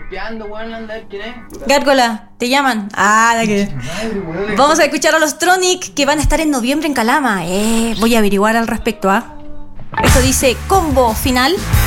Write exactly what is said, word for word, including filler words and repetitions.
golpeando, weón, anda a ver quién es. Gárgola, te llaman. Ah, la que. Vamos a escuchar a los Tronic que van a estar en noviembre en Calama. Eh, voy a averiguar al respecto, ¿ah? Eso dice combo final.